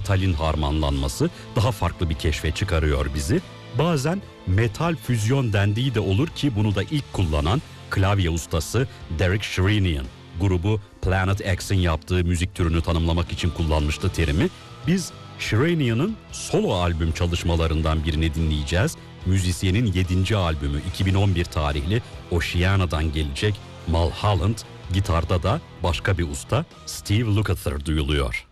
metalin harmanlanması daha farklı bir keşfe çıkarıyor bizi. Bazen metal füzyon dendiği de olur ki bunu da ilk kullanan klavye ustası Derek Sherinian. Grubu Planet X'in yaptığı müzik türünü tanımlamak için kullanmıştı terimi. Biz Sherinian'ın solo albüm çalışmalarından birini dinleyeceğiz. Müzisyenin 7. albümü 2011 tarihli Oceana'dan gelecek Mulholland. Gitarda da başka bir usta Steve Lukather duyuluyor.